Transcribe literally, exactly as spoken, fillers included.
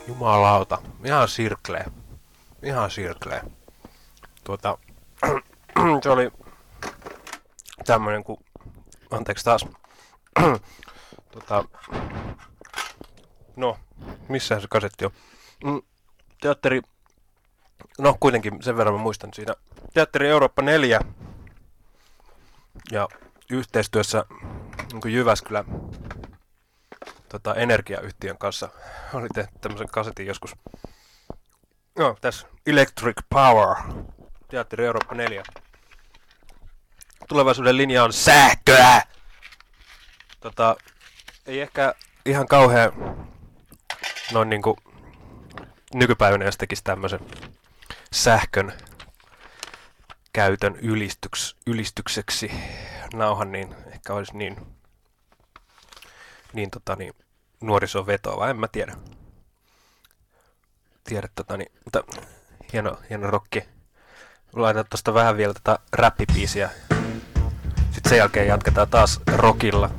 Jumalauta. Ihan sirklee. Ihan sirklee. Tuota, se oli tämmönen ku... Anteeksi taas. Tota... No, missähän se kasetti on? Mm, teatteri... No, kuitenkin sen verran mä muistan siinä. Teatteri Eurooppa neljä. Ja yhteistyössä niin Jyväskylän tota, energiayhtiön kanssa oli tehty tämmöisen kasetin joskus. No, tässä Electric Power. Teatteri Eurooppa neljä. Tulevaisuuden linja on sähköä! Tota, ei ehkä ihan kauhean noin niinku nykypäivänä, jos tekisi tämmöisen sähkön käytön ylistyks, ylistykseksi nauhan, niin ehkä olisi niin, niin, tota, niin nuorisoon vetoava, en mä tiedä. Tiedä tota, niin, mutta hieno, hieno rokki. Laitan tosta vähän vielä tätä räppibiisiä. Sitten sen jälkeen jatketaan taas rockilla.